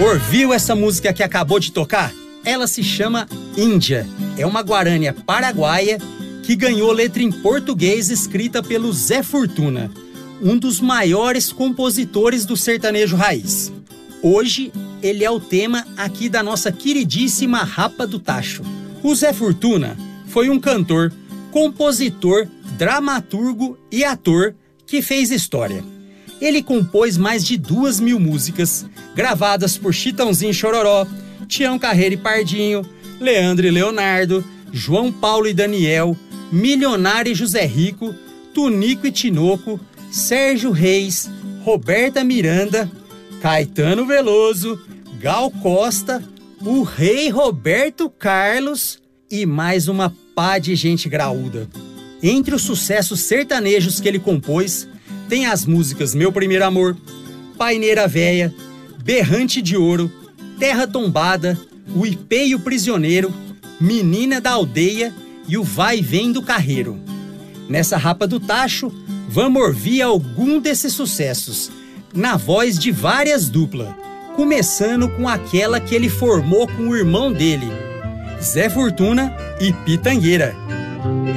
Ouviu essa música que acabou de tocar? Ela se chama Índia. É uma guarânia paraguaia que ganhou letra em português escrita pelo Zé Fortuna, um dos maiores compositores do sertanejo raiz. Hoje, ele é o tema aqui da nossa queridíssima Rapa do Tacho. O Zé Fortuna foi um cantor, compositor, dramaturgo e ator que fez história. Ele compôs mais de 2.000 músicas, gravadas por Chitãozinho e Chororó, Tião Carreiro e Pardinho, Leandro e Leonardo, João Paulo e Daniel, Milionário e José Rico, Tunico e Tinoco, Sérgio Reis, Roberta Miranda, Caetano Veloso, Gal Costa, o rei Roberto Carlos e mais uma pá de gente graúda. Entre os sucessos sertanejos que ele compôs, tem as músicas Meu Primeiro Amor, Paineira Véia, Berrante de Ouro, Terra Tombada, O Ipê e o Prisioneiro, Menina da Aldeia e o Vai e Vem do Carreiro. Nessa Rapa do Tacho, vamos ouvir algum desses sucessos, na voz de várias duplas, começando com aquela que ele formou com o irmão dele, Zé Fortuna e Pitangueira.